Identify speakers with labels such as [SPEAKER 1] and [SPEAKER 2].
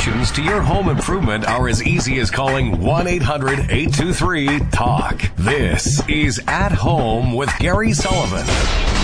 [SPEAKER 1] solutions to your home improvement are as easy as calling 1-800-823-TALK. This is At Home with Gary Sullivan.